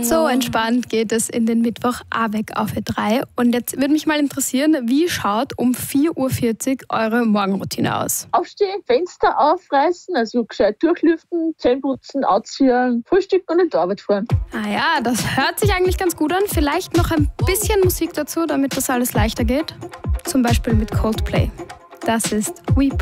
So entspannt geht es in den Mittwoch AWEC auf Ö3. Und jetzt würde mich mal interessieren, wie schaut um 4:40 Uhr eure Morgenroutine aus? Aufstehen, Fenster aufreißen, also gescheit durchlüften, Zähne putzen, ausziehen, frühstücken und in die Arbeit fahren. Ah ja, das hört sich eigentlich ganz gut an. Vielleicht noch ein bisschen Musik dazu, damit das alles leichter geht. Zum Beispiel mit Coldplay. Das ist We